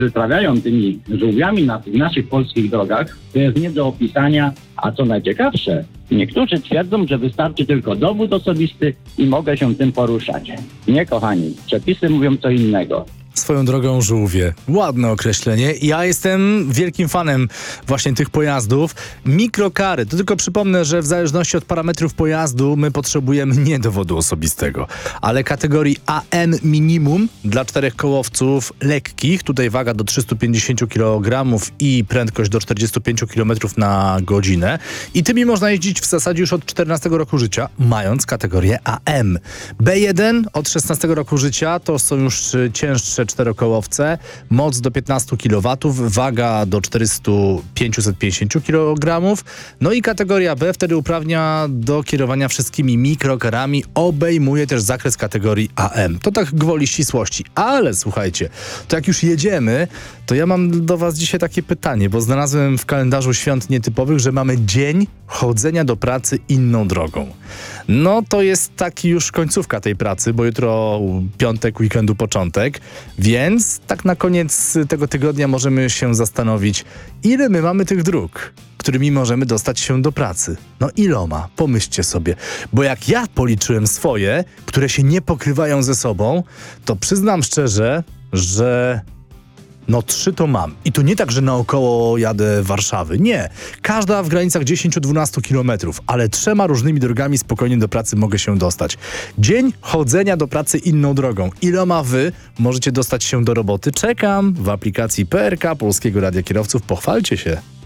wyprawiają tymi żółwiami na tych naszych polskich drogach, to jest nie do opisania, a co najciekawsze, niektórzy twierdzą, że wystarczy tylko dowód osobisty i mogę się tym poruszać. Nie, kochani, przepisy mówią co innego. Swoją drogą żółwie. Ładne określenie. Ja jestem wielkim fanem właśnie tych pojazdów. Mikrokary. To tylko przypomnę, że w zależności od parametrów pojazdu my potrzebujemy nie dowodu osobistego, ale kategorii AM minimum dla czterechkołowców lekkich. Tutaj waga do 350 kg i prędkość do 45 km na godzinę. I tymi można jeździć w zasadzie już od 14 roku życia, mając kategorię AM. B1 od 16 roku życia to są już cięższe czterokołowce, moc do 15 kW, waga do 400-550 kg. No i kategoria B wtedy uprawnia do kierowania wszystkimi mikrokarami, obejmuje też zakres kategorii AM. To tak gwoli ścisłości. Ale słuchajcie, to jak już jedziemy, to ja mam do was dzisiaj takie pytanie, bo znalazłem w kalendarzu świąt nietypowych, że mamy dzień chodzenia do pracy inną drogą. No to jest taki już końcówka tej pracy, bo jutro piątek, weekendu początek, więc tak na koniec tego tygodnia możemy się zastanowić, ile my mamy tych dróg, którymi możemy dostać się do pracy. No iloma? Pomyślcie sobie. Bo jak ja policzyłem swoje, które się nie pokrywają ze sobą, to przyznam szczerze, że 3 to mam. I to nie tak, że naokoło jadę Warszawy. Nie. Każda w granicach 10-12 kilometrów, ale 3 różnymi drogami spokojnie do pracy mogę się dostać. Dzień chodzenia do pracy inną drogą. Iloma wy możecie dostać się do roboty? Czekam w aplikacji PRK Polskiego Radia Kierowców. Pochwalcie się.